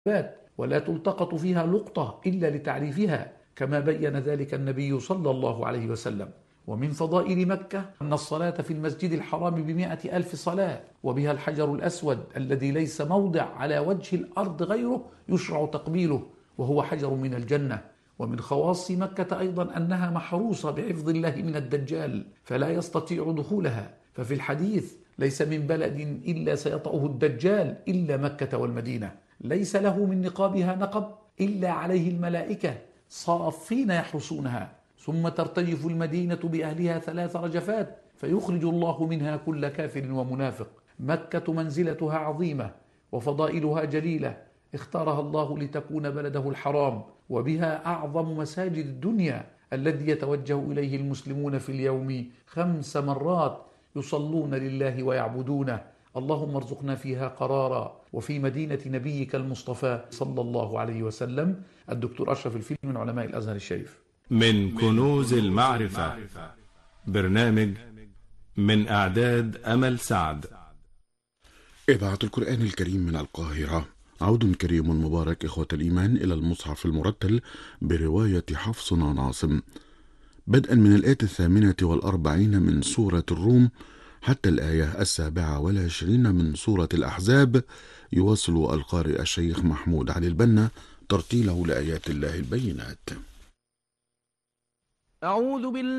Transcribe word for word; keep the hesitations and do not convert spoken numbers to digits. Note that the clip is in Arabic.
ولا تلتقط فيها لقطة إلا لتعريفها، كما بين ذلك النبي صلى الله عليه وسلم. ومن فضائل مكة أن الصلاة في المسجد الحرام بمئة ألف صلاة، وبها الحجر الأسود الذي ليس موضع على وجه الأرض غيره يشرع تقبيله، وهو حجر من الجنة. ومن خواص مكة أيضا أنها محروسة بحفظ الله من الدجال، فلا يستطيع دخولها. ففي الحديث: ليس من بلد إلا سيطأه الدجال إلا مكة والمدينة، ليس له من نقابها نقب إلا عليه الملائكة صافين يحرسونها، ثم ترتجف المدينة بأهلها ثلاث رجفات فيخرج الله منها كل كافر ومنافق. مكة منزلتها عظيمة وفضائلها جليلة، اختارها الله لتكون بلده الحرام، وبها أعظم مساجد الدنيا الذي يتوجه إليه المسلمون في اليوم خمس مرات يصلون لله ويعبدونه. اللهم ارزقنا فيها قرارا. وفي مدينة نبيك المصطفى صلى الله عليه وسلم. الدكتور أشرف الفيل من علماء الأزهر الشريف. من كنوز المعرفة، برنامج من أعداد أمل سعد. إذاعة القرآن الكريم من القاهرة. عود كريم مبارك إخوة الإيمان إلى المصحف المرتل برواية حفص عن عاصم، بدءا من الآية الثامنة والأربعين من سورة الروم حتى الآية السابعة والعشرين من سورة الأحزاب. يواصل القارئ الشيخ محمود علي البنا ترتيله لآيات الله البينات. أعوذ بالله